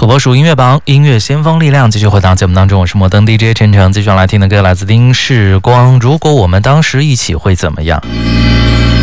土拨鼠音乐榜，音乐先锋力量继续回到节目当中，我是摩登 DJ 陈诚，继续来听的歌来自丁世光。如果我们当时一起会怎么样？